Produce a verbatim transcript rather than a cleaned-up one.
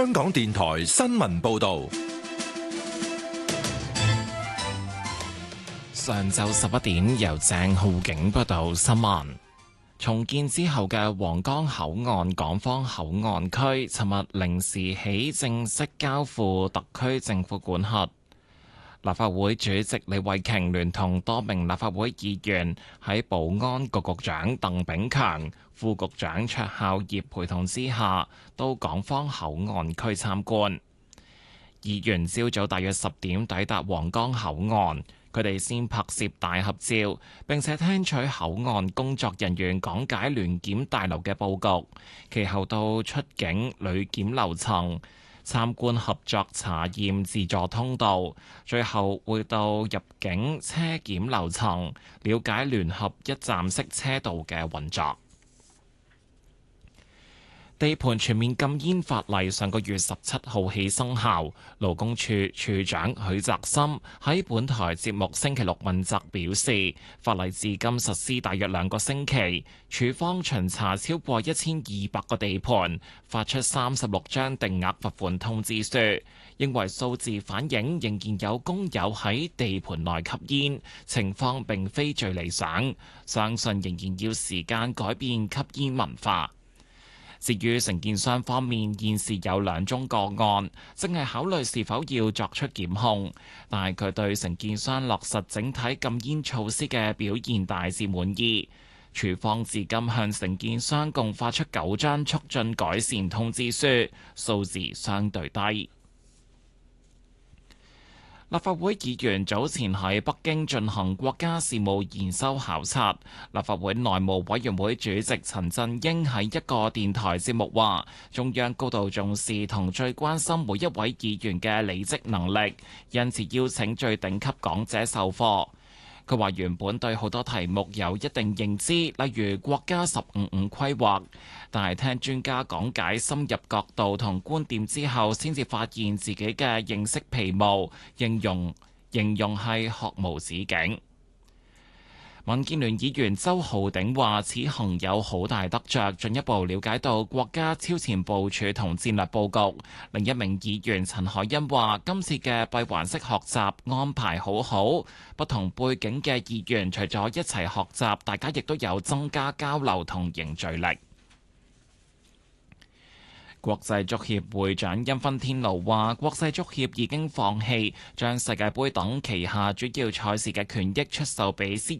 香港電台新聞報道。 上晝十一點，由鄭浩景報道新聞。重建之後嘅皇崗口岸港方口岸區，尋日零時起正式交付特區政府管轄。立法會主席李慧瓊聯同多名立法會議員喺保安局局長鄧炳強、副局長卓孝業陪同之下，到港方口岸區參觀。議員朝早大約十點抵達皇崗口岸。佢哋先拍攝大合照，並且聽取口岸工作人員講解聯檢大樓嘅佈局，其後到出境旅檢樓層參觀合作查驗自助通道，最後會到入境車檢樓層了解聯合一站式車道嘅運作。地盤全面禁煙法例上個月十七號起生效，勞工處處長許澤森喺本台節目星期六問責表示，法例至今實施大約兩個星期，處方巡查超過一千二百個地盤，發出三十六張定額罰款通知書，認為數字反映仍然有工友喺地盤內吸煙，情況並非最理想，相信仍然要時間改變吸煙文化。至於承建商方面，現時有兩宗個案，正係考慮是否要作出檢控，但係佢對承建商落實整體禁煙措施嘅表現大致滿意。處方至今向承建商共發出九張促進改善通知書，數字相對低。立法會議員早前喺北京進行國家事務研修考察。立法會內務委員會主席陳振英喺一個電台節目話，中央高度重視同最關心每一位議員嘅履職能力，因此邀請最頂級講者授課。佢話原本對好多題目有一定認知，例如國家十五五規劃，但係聽專家講解深入角度同觀點之後，先至發現自己嘅認識皮毛，形容形容係學無止境。民建聯議員周浩鼎話：此行有好大得着，進一步了解到國家超前部署同戰略佈局。另一名議員陳海欣話：今次嘅閉環式學習安排好好，不同背景嘅議員除咗一齊學習，大家亦都有增加交流同凝聚力。國際足協會長因芬天奴話：國際足協已經放棄將世界盃等旗下主要賽事嘅權益出售俾私